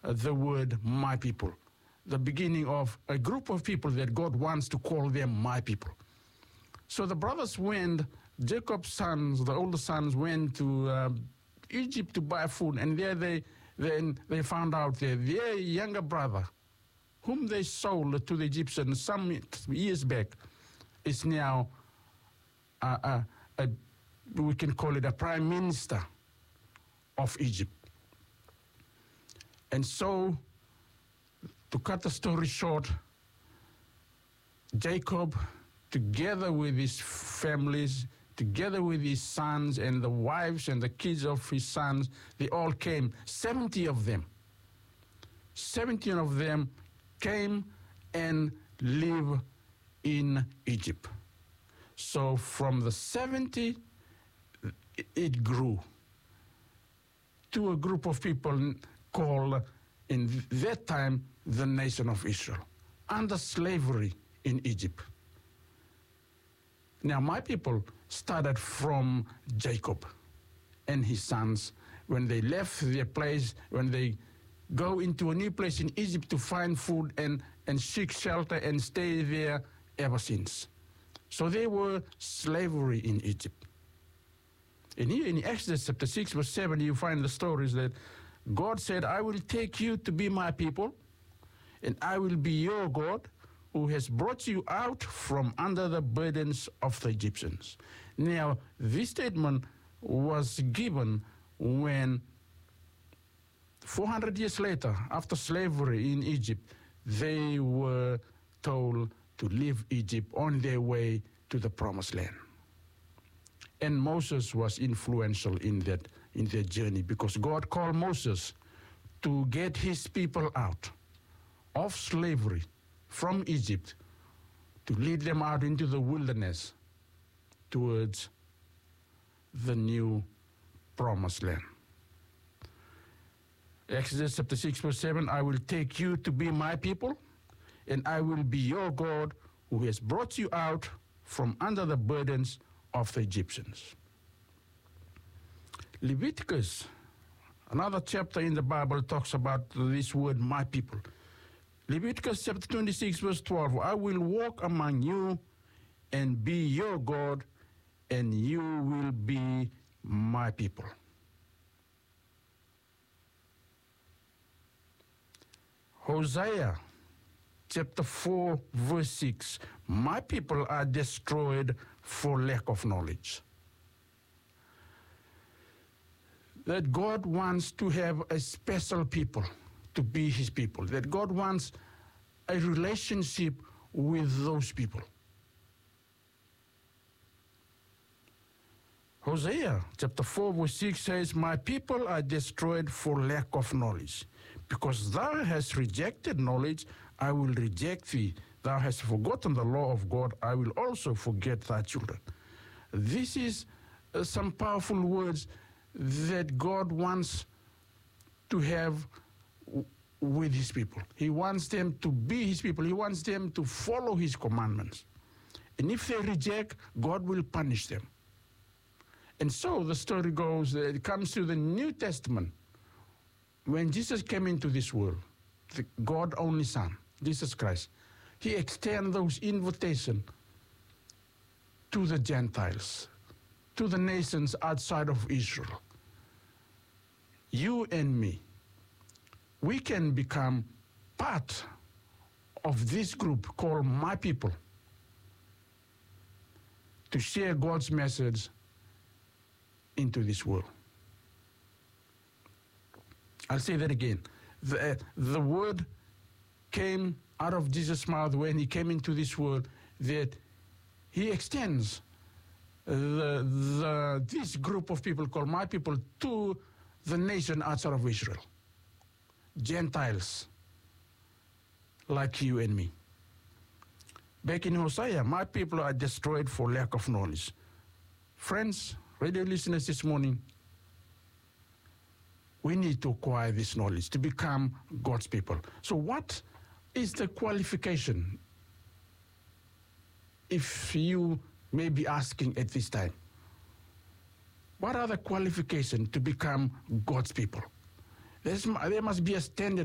the word my people, the beginning of a group of people that God wants to call them my people. So the brothers went, Jacob's sons, the older sons, went to Egypt to buy food, and there they found out that their younger brother, whom they sold to the Egyptians some years back, is now we can call it a prime minister of Egypt. And so, to cut the story short, Jacob, together with his families, together with his sons and the wives and the kids of his sons, they all came, 70 of them. 70 of them came and lived in Egypt. So from the 70, it grew to a group of people called, in that time, the nation of Israel, under slavery in Egypt. Now, my people started from Jacob and his sons when they left their place, when they go into a new place in Egypt to find food and seek shelter and stay there ever since. So they were slavery in Egypt. And here in Exodus chapter 6, verse 7, you find the stories that God said, I will take you to be my people, and I will be your God, who has brought you out from under the burdens of the Egyptians. Now, this statement was given when 400 years later, after slavery in Egypt, they were told to leave Egypt on their way to the promised land. And Moses was influential in their journey, because God called Moses to get his people out of slavery from Egypt, to lead them out into the wilderness towards the new promised land. Exodus chapter 6, verse 7, I will take you to be my people, and I will be your God, who has brought you out from under the burdens of the Egyptians. Leviticus, another chapter in the Bible, talks about this word, my people. Leviticus chapter 26, verse 12, I will walk among you and be your God, and you will be my people. Hosea chapter 4, verse 6, my people are destroyed for lack of knowledge. That God wants to have a special people to be his people. That God wants a relationship with those people. Hosea chapter 4 verse 6 says, my people are destroyed for lack of knowledge. Because thou hast rejected knowledge, I will reject thee. Thou hast forgotten the law of God, I will also forget thy children. This is some powerful words that God wants to have with his people. He wants them to be his people. He wants them to follow his commandments. And if they reject, God will punish them. And so the story goes, it comes to the New Testament. When Jesus came into this world, the God only Son, Jesus Christ, he extended those invitations to the Gentiles, to the nations outside of Israel. You and me, we can become part of this group called my people to share God's message into this world. I'll say that again. The word came out of Jesus' mouth when he came into this world, that he extends this group of people called my people to the nation outside of Israel. Gentiles like you and me. Back in Hosea, my people are destroyed for lack of knowledge. Friends, radio listeners this morning, we need to acquire this knowledge to become God's people. So what is the qualification, if you may be asking at this time? What are the qualifications to become God's people? There must be a standard